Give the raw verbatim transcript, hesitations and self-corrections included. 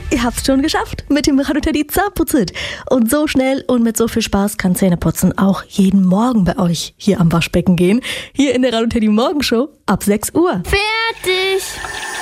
Ihr habt's schon geschafft mit dem Radio Teddy Zahnputzhit. Und so schnell und mit so viel Spaß kann Zähneputzen auch jeden Morgen bei euch hier am Waschbecken gehen. Hier in der Radio Teddy Morgenshow ab sechs Uhr. Fertig!